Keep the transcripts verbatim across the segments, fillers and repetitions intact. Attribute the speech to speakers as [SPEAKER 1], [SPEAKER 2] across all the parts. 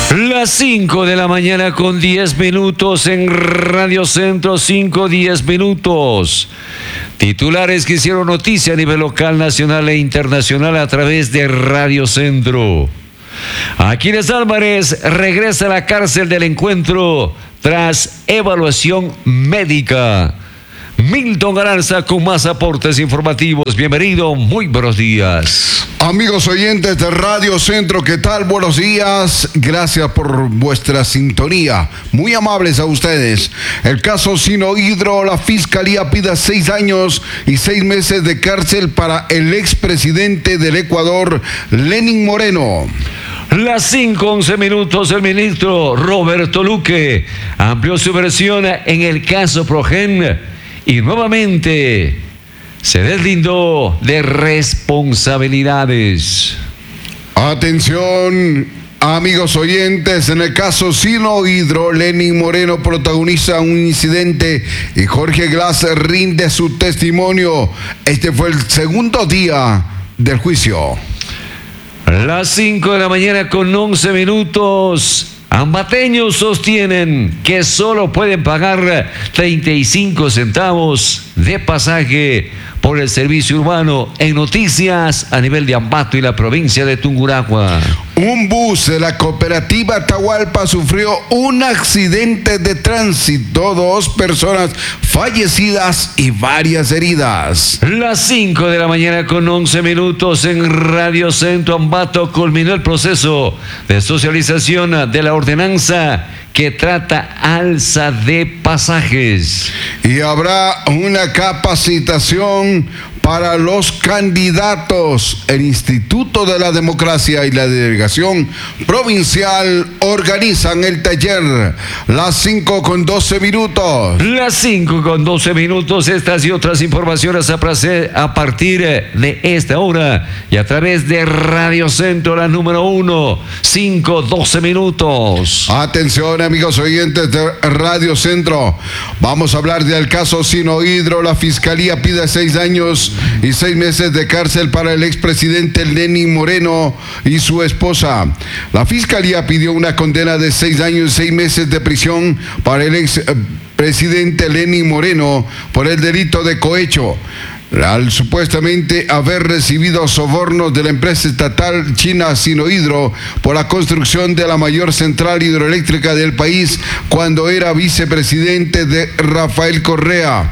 [SPEAKER 1] Las cinco de la mañana con diez minutos en Radio Centro, cinco, diez minutos. Titulares que hicieron noticia a nivel local, nacional e internacional a través de Radio Centro. Aquiles Álvarez regresa a la cárcel del encuentro tras evaluación médica. Milton Garanza con más aportes informativos. Bienvenido, muy buenos días.
[SPEAKER 2] Amigos oyentes de Radio Centro, ¿qué tal? Buenos días. Gracias por vuestra sintonía. Muy amables a ustedes. El caso Sinohydro, la Fiscalía pide seis años y seis meses de cárcel para el expresidente del Ecuador, Lenín Moreno.
[SPEAKER 1] Las cinco, once minutos, el ministro Roberto Luque amplió su versión en el caso Progen y nuevamente se deslindó de responsabilidades.
[SPEAKER 2] Atención, amigos oyentes, en el caso Sinohydro, Lenín Moreno protagoniza un incidente y Jorge Glass rinde su testimonio. Este fue el segundo día del juicio.
[SPEAKER 1] Las cinco de la mañana con once minutos. Ambateños sostienen que solo pueden pagar treinta y cinco centavos de pasaje por el servicio urbano. En noticias a nivel de Ambato y la provincia de Tungurahua.
[SPEAKER 2] Un bus de la cooperativa Atahualpa sufrió un accidente de tránsito, dos personas fallecidas y varias heridas.
[SPEAKER 1] Las cinco de la mañana con once minutos en Radio Centro. Ambato culminó el proceso de socialización de la ordenanza que trata alza de pasajes.
[SPEAKER 2] Y habrá una capacitación para los candidatos. El Instituto de la Democracia y la Delegación Provincial organizan el taller. Las cinco con doce minutos.
[SPEAKER 1] Las cinco con doce minutos. Estas y otras informaciones a partir de esta hora y a través de Radio Centro, la número uno, cinco, doce minutos.
[SPEAKER 2] Atención, amigos oyentes de Radio Centro. Vamos a hablar del caso Sinohydro. La Fiscalía pide seis años y seis meses de cárcel para el expresidente Lenín Moreno y su esposa. La Fiscalía pidió una condena de seis años y seis meses de prisión para el expresidente Lenín Moreno por el delito de cohecho, al supuestamente haber recibido sobornos de la empresa estatal china Sinohydro por la construcción de la mayor central hidroeléctrica del país cuando era vicepresidente de Rafael Correa.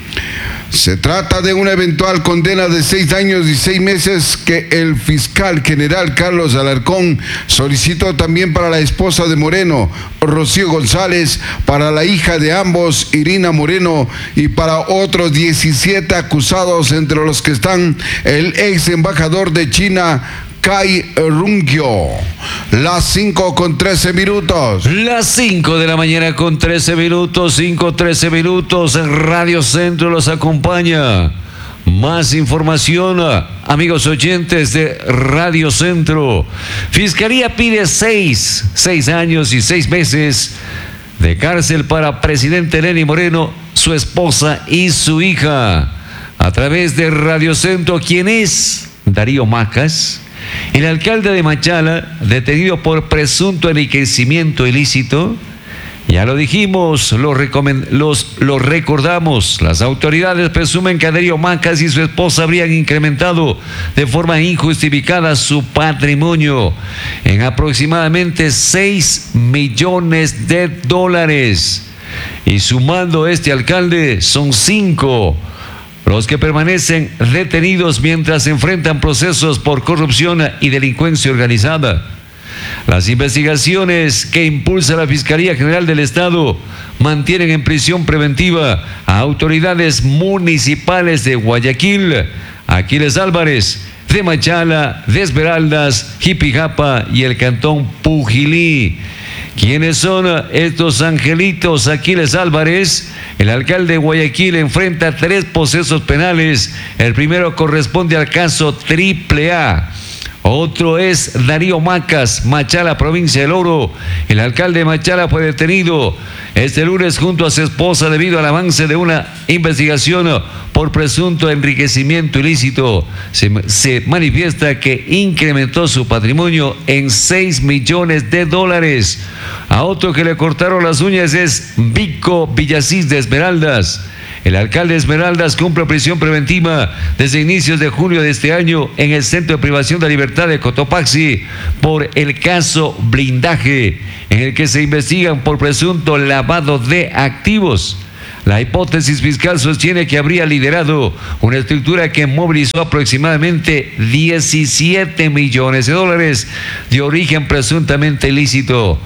[SPEAKER 2] Se trata de una eventual condena de seis años y seis meses que el fiscal general Carlos Alarcón solicitó también para la esposa de Moreno, Rocío González, para la hija de ambos, Irina Moreno, y para otros diecisiete acusados, entre los que están el ex embajador de China, Cai Rungyo. Las cinco con trece minutos.
[SPEAKER 1] Las cinco de la mañana con trece minutos, cinco, trece minutos. Radio Centro los acompaña. Más información, amigos oyentes de Radio Centro. Fiscalía pide seis, seis años y seis meses de cárcel para presidente Lenín Moreno, su esposa y su hija. A través de Radio Centro, ¿quién es? Darío Macas. El alcalde de Machala, detenido por presunto enriquecimiento ilícito. Ya lo dijimos, lo, recomend- los, lo recordamos. Las autoridades presumen que Darío Macas y su esposa habrían incrementado de forma injustificada su patrimonio en aproximadamente seis millones de dólares. Y sumando este alcalde, son cinco los que permanecen detenidos mientras enfrentan procesos por corrupción y delincuencia organizada. Las investigaciones que impulsa la Fiscalía General del Estado mantienen en prisión preventiva a autoridades municipales de Guayaquil, Aquiles Álvarez, de Machala, de Esmeraldas, Jipijapa y el cantón Pujilí. ¿Quiénes son estos angelitos? Aquiles Álvarez, el alcalde de Guayaquil, enfrenta tres procesos penales. El primero corresponde al caso Triple A. Otro es Darío Macas, Machala, provincia del Oro. El alcalde de Machala fue detenido este lunes junto a su esposa debido al avance de una investigación por presunto enriquecimiento ilícito. Se, se manifiesta que incrementó su patrimonio en seis millones de dólares. A otro que le cortaron las uñas es Vico Villasís de Esmeraldas. El alcalde de Esmeraldas cumple prisión preventiva desde inicios de julio de este año en el Centro de Privación de Libertad de Cotopaxi por el caso Blindaje, en el que se investigan por presunto lavado de activos. La hipótesis fiscal sostiene que habría liderado una estructura que movilizó aproximadamente diecisiete millones de dólares de origen presuntamente ilícito.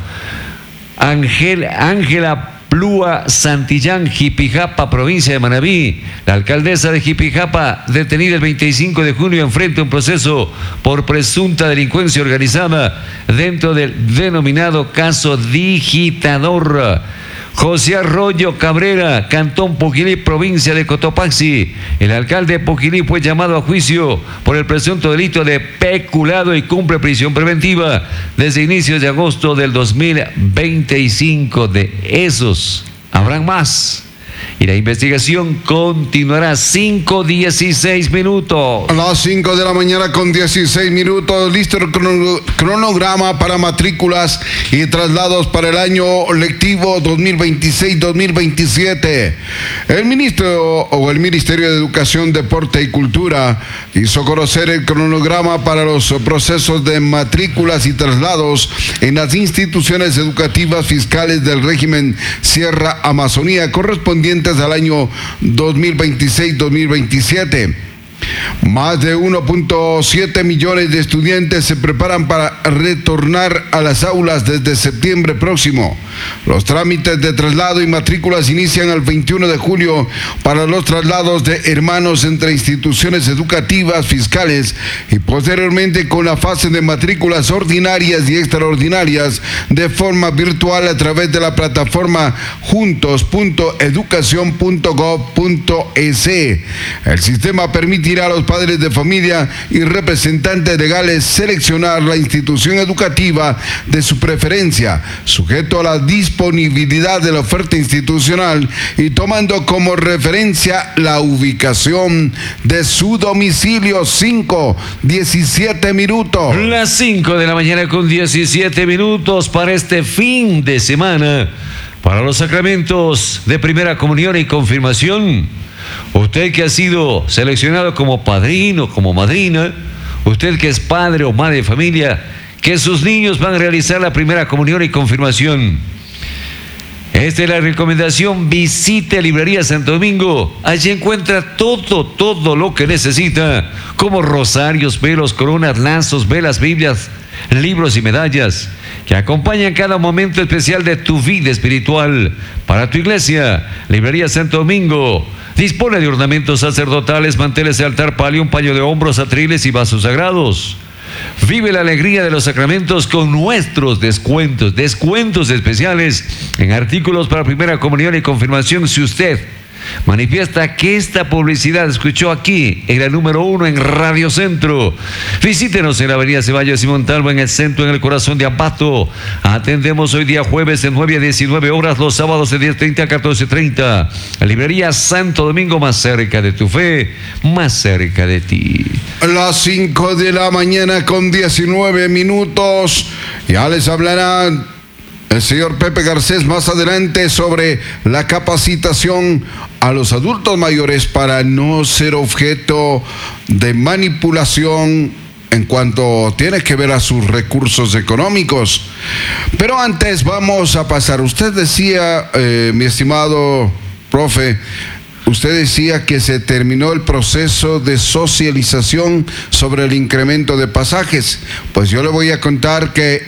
[SPEAKER 1] Ángel, Ángela Plúa Santillán, Jipijapa, provincia de Manabí. La alcaldesa de Jipijapa, detenida el veinticinco de junio, enfrenta un proceso por presunta delincuencia organizada dentro del denominado caso Digitador. José Arroyo Cabrera, Cantón Poquilí, provincia de Cotopaxi. El alcalde de Poquilí fue llamado a juicio por el presunto delito de peculado y cumple prisión preventiva desde inicios de agosto del dos mil veinticinco. De esos, habrán más. Y la investigación continuará. Cinco dieciséis minutos.
[SPEAKER 2] A las cinco de la mañana con dieciséis minutos. Listo el cronograma para matrículas y traslados para el año lectivo dos mil veintiséis dos mil veintisiete. El ministro o el Ministerio de Educación, Deporte y Cultura hizo conocer el cronograma para los procesos de matrículas y traslados en las instituciones educativas fiscales del régimen Sierra Amazonía correspondientes al año dos mil veintiséis dos mil veintisiete. Más de uno punto siete millones de estudiantes se preparan para retornar a las aulas desde septiembre próximo. Los trámites de traslado y matrículas inician el veintiuno de julio para los traslados de hermanos entre instituciones educativas fiscales y posteriormente con la fase de matrículas ordinarias y extraordinarias de forma virtual a través de la plataforma juntos punto educación punto gob punto es. El sistema permitirá a los padres de familia y representantes legales seleccionar la institución educativa de su preferencia, sujeto a la disponibilidad de la oferta institucional y tomando como referencia la ubicación de su domicilio. Cinco diecisiete minutos.
[SPEAKER 1] Las cinco de la mañana con diecisiete minutos para este fin de semana. Para los sacramentos de primera comunión y confirmación, usted que ha sido seleccionado como padrino, como madrina, usted que es padre o madre de familia, que sus niños van a realizar la primera comunión y confirmación. Esta es la recomendación. Visite Librería Santo Domingo. Allí encuentra todo, todo lo que necesita, como rosarios, velos, coronas, lazos, velas, Biblias, libros y medallas que acompañan cada momento especial de tu vida espiritual. Para tu iglesia, Librería Santo Domingo dispone de ornamentos sacerdotales, manteles de altar, palio, un paño de hombros, atriles y vasos sagrados. Vive la alegría de los sacramentos con nuestros descuentos, descuentos especiales en artículos para primera comunión y confirmación. Si usted manifiesta que esta publicidad escuchó aquí en la número uno en Radio Centro, visítenos en la avenida Ceballos y Montalvo, en el centro, en el corazón de Ambato. Atendemos hoy día jueves de nueve a diecinueve horas, los sábados de diez treinta a catorce treinta. Librería Santo Domingo, más cerca de tu fe, más cerca de ti.
[SPEAKER 2] A las cinco de la mañana con diecinueve minutos. Ya les hablará el señor Pepe Garcés más adelante sobre la capacitación a los adultos mayores para no ser objeto de manipulación en cuanto tiene que ver a sus recursos económicos. Pero antes vamos a pasar. Usted decía, eh, mi estimado profe, usted decía que se terminó el proceso de socialización sobre el incremento de pasajes. Pues yo le voy a contar que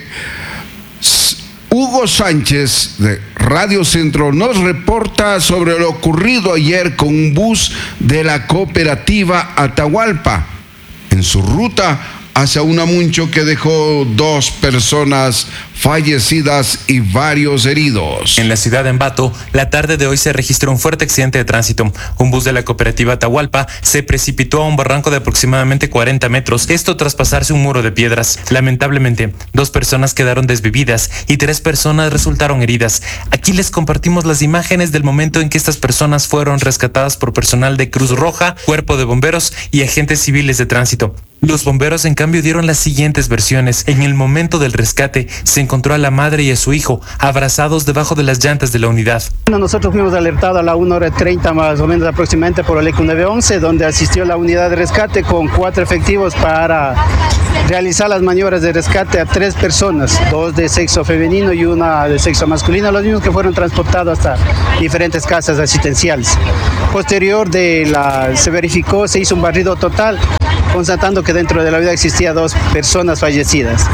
[SPEAKER 2] Hugo Sánchez de Radio Centro nos reporta sobre lo ocurrido ayer con un bus de la cooperativa Atahualpa en su ruta hacia Unamuncho que dejó dos personas fallecidas y varios heridos.
[SPEAKER 3] En la ciudad de Ambato, la tarde de hoy se registró un fuerte accidente de tránsito. Un bus de la cooperativa Atahualpa se precipitó a un barranco de aproximadamente cuarenta metros, esto tras pasarse un muro de piedras. Lamentablemente, dos personas quedaron desvividas y tres personas resultaron heridas. Aquí les compartimos las imágenes del momento en que estas personas fueron rescatadas por personal de Cruz Roja, Cuerpo de Bomberos y agentes civiles de tránsito. Los bomberos, en cambio, dieron las siguientes versiones. En el momento del rescate, se encontró a la madre y a su hijo abrazados debajo de las llantas de la unidad.
[SPEAKER 4] Nosotros fuimos alertados a la una hora treinta más o menos aproximadamente por el E C U nueve once, donde asistió la unidad de rescate con cuatro efectivos para realizar las maniobras de rescate a tres personas, dos de sexo femenino y una de sexo masculino, los mismos que fueron transportados hasta diferentes casas asistenciales. Posterior de la, se verificó, se hizo un barrido total, constatando que dentro de la vida existía dos personas fallecidas.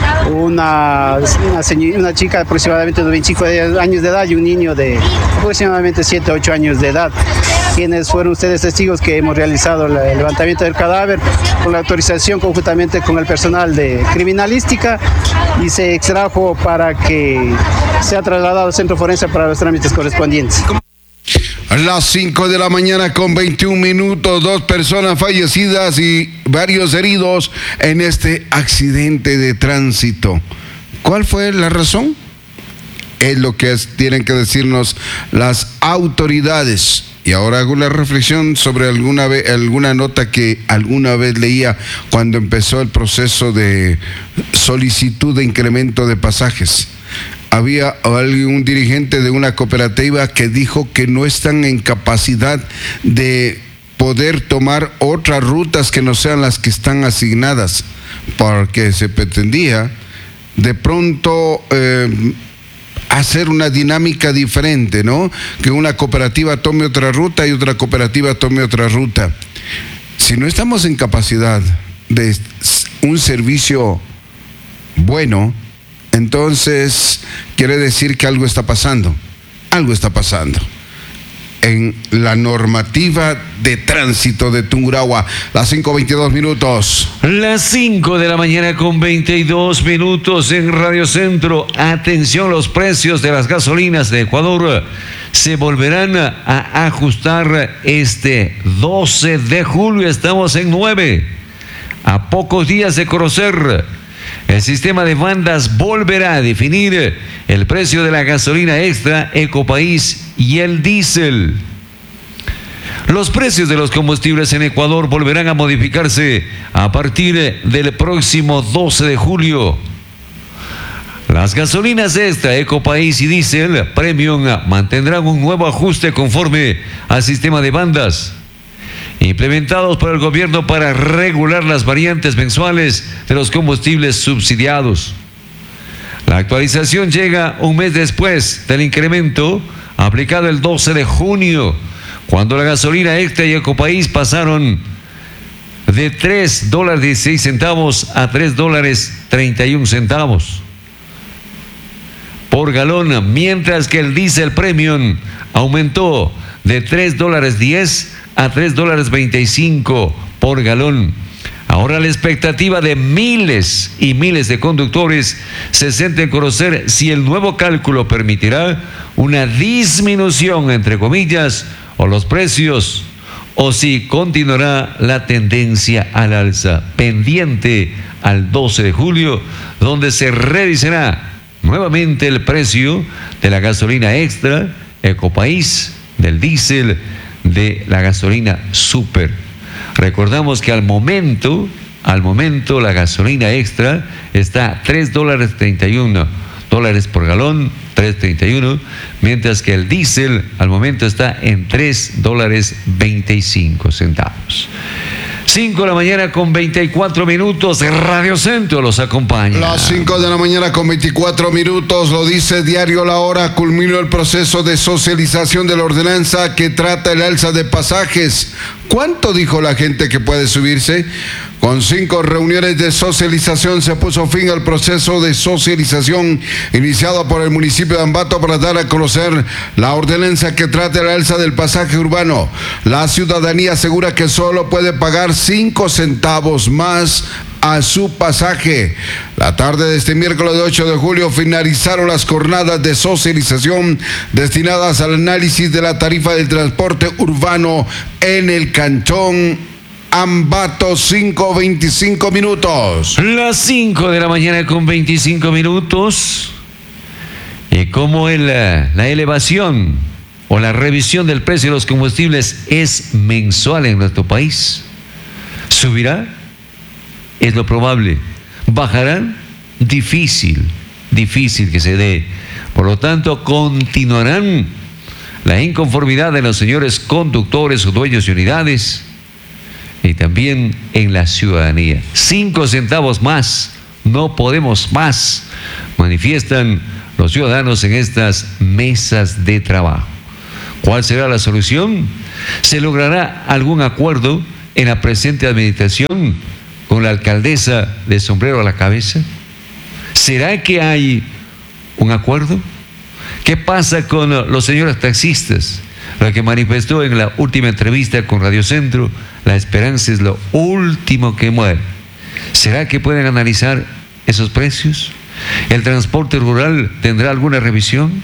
[SPEAKER 4] Una, una, señor, una chica de aproximadamente veinticinco años de edad y un niño de aproximadamente siete, ocho años de edad, quienes fueron ustedes testigos que hemos realizado el levantamiento del cadáver con la autorización conjuntamente con el personal de criminalística y se extrajo para que sea trasladado al centro forense para los trámites correspondientes.
[SPEAKER 2] A las cinco de la mañana con veintiún minutos, dos personas fallecidas y varios heridos en este accidente de tránsito. ¿Cuál fue la razón? Es lo que es, tienen que decirnos las autoridades. Y ahora hago una reflexión sobre alguna, vez, alguna nota que alguna vez leía cuando empezó el proceso de solicitud de incremento de pasajes. Había un dirigente de una cooperativa que dijo que no están en capacidad de poder tomar otras rutas que no sean las que están asignadas, porque se pretendía de pronto eh, hacer una dinámica diferente, ¿no? Que una cooperativa tome otra ruta y otra cooperativa tome otra ruta. Si no estamos en capacidad de un servicio bueno, entonces quiere decir que algo está pasando, algo está pasando en la normativa de tránsito de Tungurahua. Las cinco veintidós minutos.
[SPEAKER 1] Las cinco de la mañana con veintidós minutos en Radio Centro. Atención, los precios de las gasolinas de Ecuador se volverán a ajustar este doce de julio. Estamos en nueve, a pocos días de conocer. El sistema de bandas volverá a definir el precio de la gasolina extra, Ecopaís y el diésel. Los precios de los combustibles en Ecuador volverán a modificarse a partir del próximo doce de julio. Las gasolinas extra, Ecopaís y diésel Premium mantendrán un nuevo ajuste conforme al sistema de bandas implementados por el gobierno para regular las variantes mensuales de los combustibles subsidiados. La actualización llega un mes después del incremento aplicado el doce de junio, cuando la gasolina extra y Ecopaís pasaron de tres dólares dieciséis centavos a tres dólares treinta y un centavos por galón, mientras que el diésel Premium aumentó de tres dólares diez a tres dólares veinticinco por galón. Ahora la expectativa de miles y miles de conductores se centra en conocer si el nuevo cálculo permitirá una disminución, entre comillas, o los precios, o si continuará la tendencia al alza. Pendiente al doce de julio, donde se revisará nuevamente el precio de la gasolina extra, Ecopaís, del diésel, de la gasolina super. Recordamos que al momento, al momento la gasolina extra está a tres dólares treinta y uno dólares por galón, tres treinta y uno, mientras que el diésel al momento está en tres dólares veinticinco centavos. cinco de la mañana con veinticuatro minutos, Radio Centro los acompaña.
[SPEAKER 2] Las cinco de la mañana con veinticuatro minutos, lo dice Diario La Hora, culminó el proceso de socialización de la ordenanza que trata el alza de pasajes. ¿Cuánto dijo la gente que puede subirse? Con cinco reuniones de socialización se puso fin al proceso de socialización iniciado por el municipio de Ambato para dar a conocer la ordenanza que trata el alza del pasaje urbano. La ciudadanía asegura que solo puede pagar cinco centavos más a su pasaje. La tarde de este miércoles ocho de julio finalizaron las jornadas de socialización destinadas al análisis de la tarifa del transporte urbano en el cantón Ambato. Cinco veinticinco minutos.
[SPEAKER 1] Las cinco de la mañana con veinticinco minutos. Y como el, la elevación o la revisión del precio de los combustibles es mensual en nuestro país, ¿subirá? Es lo probable. ¿Bajarán? Difícil, difícil que se dé. Por lo tanto, continuarán la inconformidad de los señores conductores o dueños de unidades y también en la ciudadanía. Cinco centavos más, no podemos más, manifiestan los ciudadanos en estas mesas de trabajo. ¿Cuál será la solución? ¿Se logrará algún acuerdo en la presente administración con la alcaldesa de sombrero a la cabeza? ¿Será que hay un acuerdo? ¿Qué pasa con los señores taxistas? Lo que manifestó en la última entrevista con Radio Centro, la esperanza es lo último que muere. ¿Será que pueden analizar esos precios? ¿El transporte rural tendrá alguna revisión?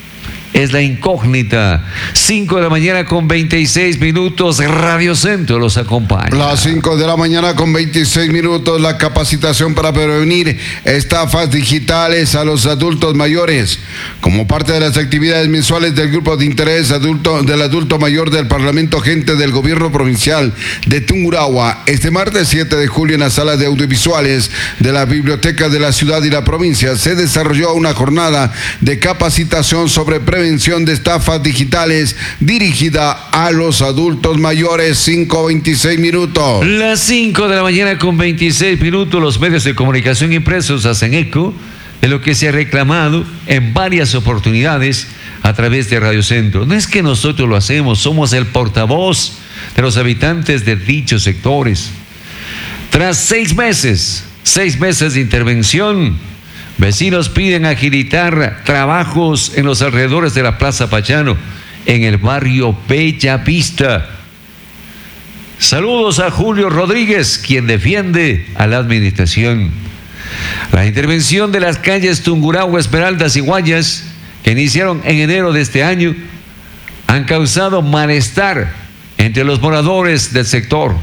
[SPEAKER 1] Es la incógnita. Cinco de la mañana con veintiséis minutos. Radio Centro los acompaña.
[SPEAKER 2] Las cinco de la mañana con veintiséis minutos. La capacitación para prevenir estafas digitales a los adultos mayores. Como parte de las actividades mensuales del Grupo de Interés adulto, del Adulto Mayor del Parlamento Gente del Gobierno Provincial de Tungurahua, este martes siete de julio en la sala de audiovisuales de la Biblioteca de la Ciudad y la Provincia se desarrolló una jornada de capacitación sobre prevención Prevención de estafas digitales dirigida a los adultos mayores. Cinco veintiséis minutos.
[SPEAKER 1] Las cinco de la mañana con veintiséis minutos. Los medios de comunicación impresos hacen eco de lo que se ha reclamado en varias oportunidades a través de Radio Centro. No es que nosotros lo hacemos, somos el portavoz de los habitantes de dichos sectores. Tras seis meses, seis meses de intervención, vecinos piden agilitar trabajos en los alrededores de la Plaza Pachano, en el barrio Bella Vista. Saludos a Julio Rodríguez, quien defiende a la administración. La intervención de las calles Tungurahua, Esmeraldas y Guayas, que iniciaron en enero de este año, han causado malestar entre los moradores del sector.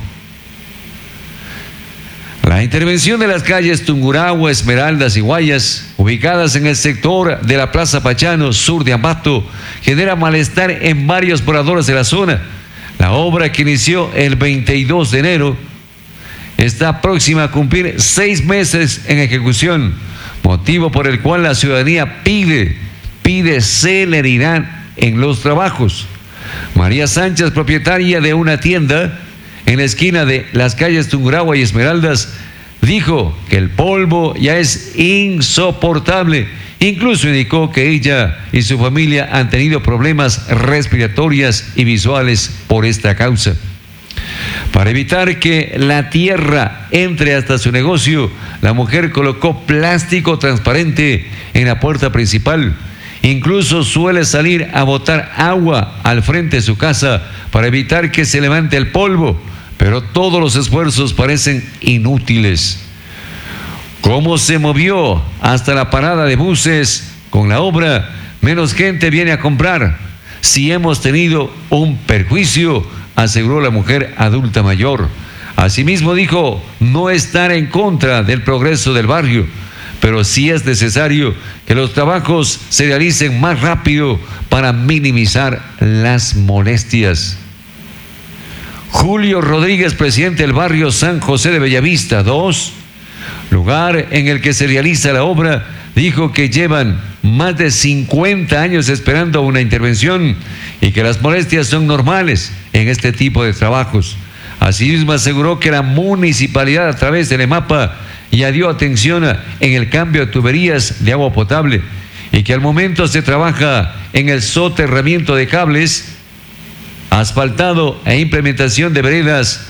[SPEAKER 1] La intervención de las calles Tungurahua, Esmeraldas y Guayas, ubicadas en el sector de la Plaza Pachano, sur de Ambato, genera malestar en varios moradores de la zona. La obra, que inició el veintidós de enero, está próxima a cumplir seis meses en ejecución, motivo por el cual la ciudadanía pide, pide celeridad en los trabajos. María Sánchez, propietaria de una tienda en la esquina de las calles Tungurahua y Esmeraldas, dijo que el polvo ya es insoportable. Incluso indicó que ella y su familia han tenido problemas respiratorios y visuales por esta causa. Para evitar que la tierra entre hasta su negocio, la mujer colocó plástico transparente en la puerta principal. Incluso suele salir a botar agua al frente de su casa para evitar que se levante el polvo. Pero todos los esfuerzos parecen inútiles. ¿Cómo se movió hasta la parada de buses con la obra? Menos gente viene a comprar. Si hemos tenido un perjuicio, aseguró la mujer adulta mayor. Asimismo dijo no estar en contra del progreso del barrio, pero sí es necesario que los trabajos se realicen más rápido para minimizar las molestias. Julio Rodríguez, presidente del barrio San José de Bellavista dos, lugar en el que se realiza la obra, dijo que llevan más de cincuenta años esperando una intervención y que las molestias son normales en este tipo de trabajos. Asimismo aseguró que la municipalidad, a través del EMAPA, ya dio atención en el cambio de tuberías de agua potable y que al momento se trabaja en el soterramiento de cables, asfaltado e implementación de veredas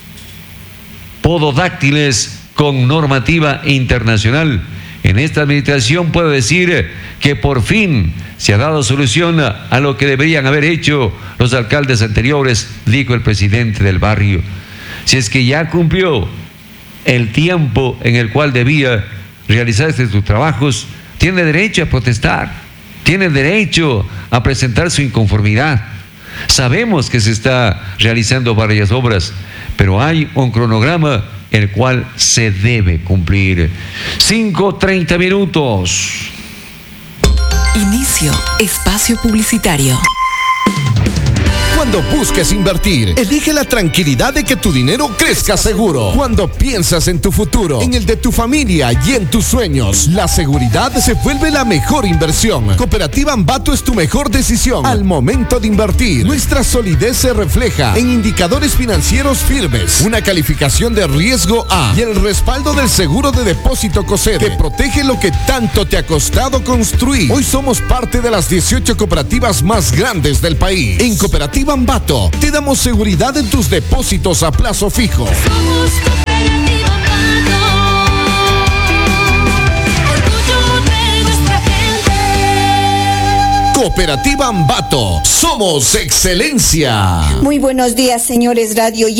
[SPEAKER 1] pododáctiles con normativa internacional. En esta administración puedo decir que por fin se ha dado solución a, a lo que deberían haber hecho los alcaldes anteriores, dijo el presidente del barrio. Si es que ya cumplió el tiempo en el cual debía realizarse sus trabajos, tiene derecho a protestar, tiene derecho a presentar su inconformidad. Sabemos que se está realizando varias obras, pero hay un cronograma el cual se debe cumplir. cinco treinta minutos.
[SPEAKER 5] Inicio espacio publicitario.
[SPEAKER 6] Cuando busques invertir, elige la tranquilidad de que tu dinero crezca seguro. Cuando piensas en tu futuro, en el de tu familia y en tus sueños, la seguridad se vuelve la mejor inversión. Cooperativa Ambato es tu mejor decisión al momento de invertir. Nuestra solidez se refleja en indicadores financieros firmes, una calificación de riesgo A y el respaldo del seguro de depósito COSEDE que protege lo que tanto te ha costado construir. Hoy somos parte de las dieciocho cooperativas más grandes del país. En Cooperativa Ambato te damos seguridad en tus depósitos a plazo fijo.
[SPEAKER 7] Somos Cooperativa Ambato, orgullo de nuestra gente.
[SPEAKER 6] Cooperativa Ambato, somos excelencia.
[SPEAKER 8] Muy buenos días, señores radio.